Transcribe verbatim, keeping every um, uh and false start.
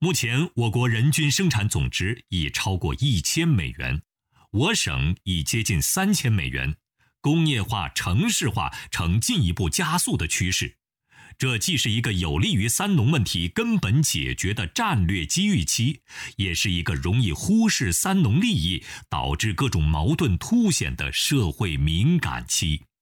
目前我国人均生产总值已超过一千美元，我省已接近三千美元，工业化、城市化呈进一步加速的趋势。这既是一个有利于三农问题根本解决的战略机遇期，也是一个容易忽视三农利益，导致各种矛盾凸显的社会敏感期。